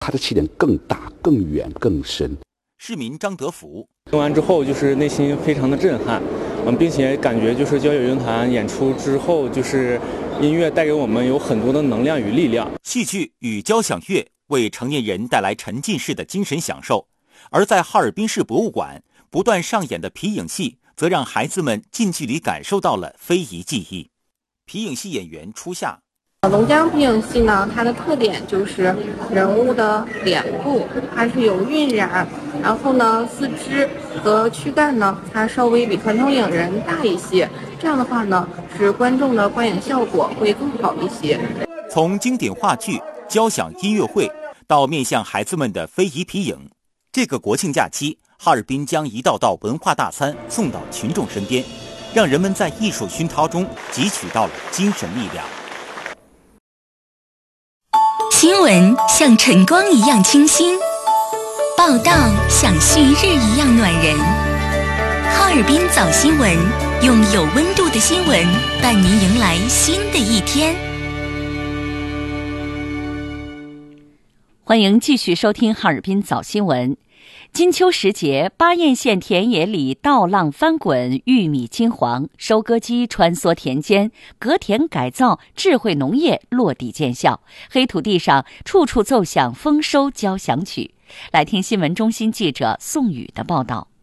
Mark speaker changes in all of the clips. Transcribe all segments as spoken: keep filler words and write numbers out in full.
Speaker 1: 它的起点更大、更远、更深。
Speaker 2: 市民张德福
Speaker 3: 听完之后，就是内心非常的震撼，嗯，并且感觉就是交响乐团演出之后，就是音乐带给我们有很多的能量与力量。
Speaker 2: 戏剧与交响乐为成年人带来沉浸式的精神享受，而在哈尔滨市博物馆不断上演的皮影戏，则让孩子们近距离感受到了非遗技艺。皮影戏演员初夏。
Speaker 4: 龙江皮影戏呢，它的特点就是人物的脸部它是有晕染，然后呢四肢和躯干呢它稍微比传统影人大一些，这样的话呢使观众的观影效果会更好一些。
Speaker 2: 从经典话剧、交响音乐会到面向孩子们的非遗皮影，这个国庆假期，哈尔滨将一道道文化大餐送到群众身边，让人们在艺术熏陶中汲取到了精神力量。
Speaker 5: 新闻像晨光一样清新，报道像旭日一样暖人。哈尔滨早新闻，用有温度的新闻伴您迎来新的一天。
Speaker 6: 欢迎继续收听哈尔滨早新闻。金秋时节，巴彦县田野里稻浪翻滚，玉米金黄，收割机穿梭田间，隔田改造智慧农业落地见效，黑土地上处处奏响丰收交响曲。来听新闻中心记者宋宇的报道。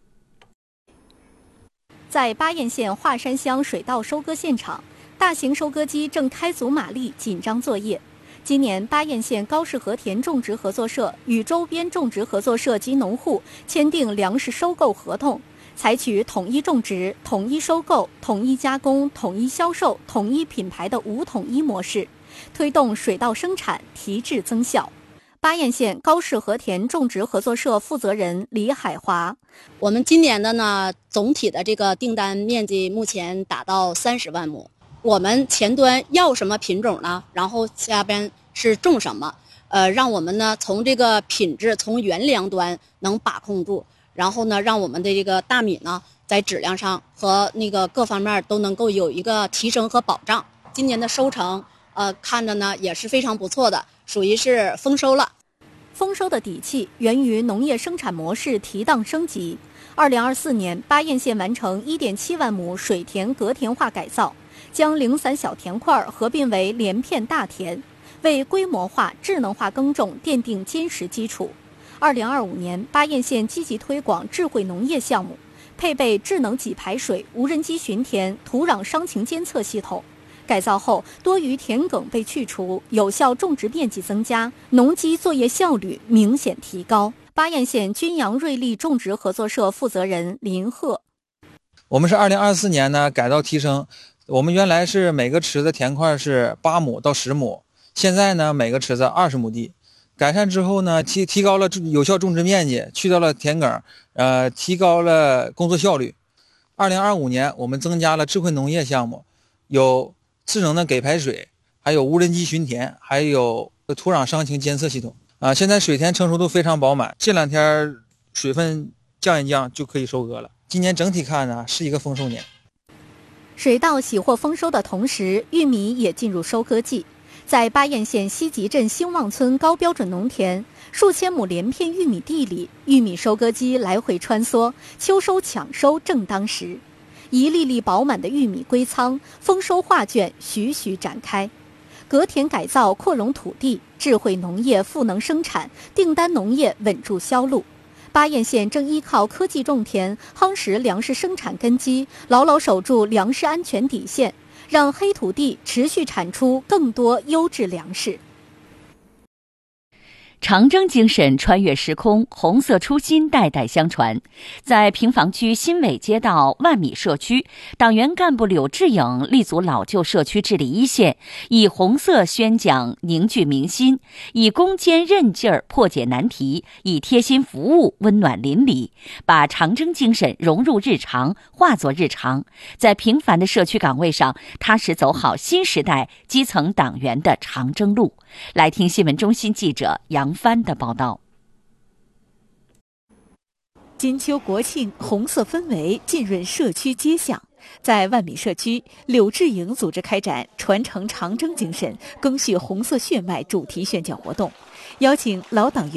Speaker 7: 在巴彦县华山乡水稻收割现场，大型收割机正开足马力紧张作业。今年，巴彦县高氏和田种植合作社与周边种植合作社及农户签订粮食收购合同，采取统一种植、统一收购、统一加工、统一销售、统一品牌的五统一模式，推动水稻生产提质增效。巴彦县高氏和田种植合作社负责人李海华：
Speaker 8: 我们今年的呢，总体的这个订单面积目前达到三十万亩。我们前端要什么品种呢？然后下边是种什么？呃，让我们呢从这个品质、从原粮端能把控住，然后呢，让我们的这个大米呢在质量上和那个各方面都能够有一个提升和保障。今年的收成，呃，看着呢也是非常不错的，属于是丰收了。
Speaker 7: 丰收的底气源于农业生产模式提档升级。二零二四年，巴彦县完成一点七万亩水田隔田化改造，将零散小田块合并为连片大田，为规模化、智能化耕种奠定坚实基础。二零二五年，巴彦县积极推广智慧农业项目，配备智能给排水、无人机巡田、土壤伤情监测系统。改造后，多余田埂被去除，有效种植面积增加，农机作业效率明显提高。巴彦县军阳瑞丽种植合作社负责人林鹤：
Speaker 9: 我们是二零二四年呢改造提升，我们原来是每个池子田块是八亩到十亩，现在呢每个池子二十亩地。改善之后呢，提提高了有效种植面积，去掉了田埂，呃，提高了工作效率。二零二五年，我们增加了智慧农业项目，有智能的给排水，还有无人机巡田，还有土壤伤情监测系统。啊，现在水田成熟度非常饱满，这两天水分降一降就可以收割了。今年整体看呢，是一个丰收年。
Speaker 7: 水稻喜获丰收的同时，玉米也进入收割季。在巴彦县西集镇兴旺村高标准农田，数千亩连片玉米地里，玉米收割机来回穿梭，秋收抢收正当时。一粒粒饱满的玉米归仓，丰收画卷徐徐展开。隔田改造扩容土地，智慧农业赋能生产，订单农业稳住销路。巴彦县正依靠科技种田，夯实粮食生产根基，牢牢守住粮食安全底线，让黑土地持续产出更多优质粮食。
Speaker 6: 长征精神穿越时空，红色初心代代相传。在平房区新伟街道万米社区，党员干部柳志颖立足老旧社区治理一线，以红色宣讲凝聚民心，以攻坚韧劲儿破解难题，以贴心服务温暖邻里，把长征精神融入日常，化作日常。在平凡的社区岗位上，踏实走好新时代基层党员的长征路。来听新闻中心记者杨帆的报道。
Speaker 10: 金秋国庆，红色氛围浸润社区街巷。
Speaker 7: 在万米社区，柳志颖组织开展传承长征精神、赓续红色血脉主题宣讲活动，邀请老党员